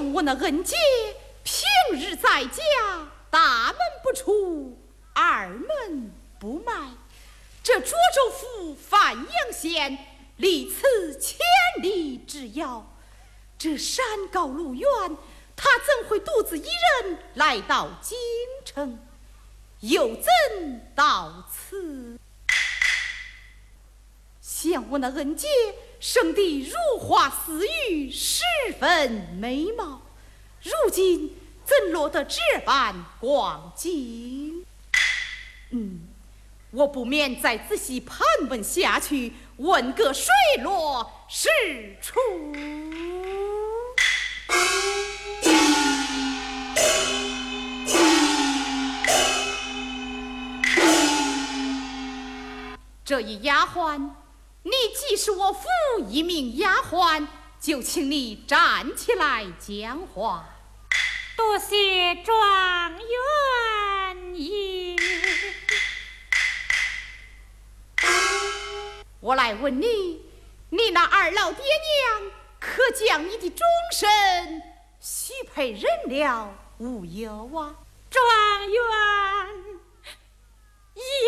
像我那恩姐，平日在家大门不出，二门不迈。这涿州府范阳县离此千里之遥，这山高路远，他怎会独自一人来到京城？又怎到此？像我那恩姐生得如花似玉，十分美貌，如今怎落得这般光景？我不免再仔细盘问下去，问个水落石出。这一丫鬟，你既是我府一名丫鬟，就请你站起来讲话。 多谢状元爷。 我来问你，你那二老爹娘可将你的终身许配人了无有啊？ 状元